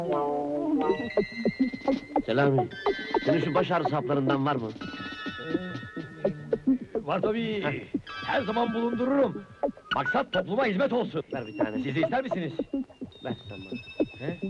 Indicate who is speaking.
Speaker 1: Selami, senin şu baş ağrısı haplarından var mı?
Speaker 2: Var tabii. Her zaman bulundururum. Maksat topluma hizmet olsun.
Speaker 1: Ver bir tane.
Speaker 2: Siz de ister misiniz?
Speaker 1: Ver sen bana.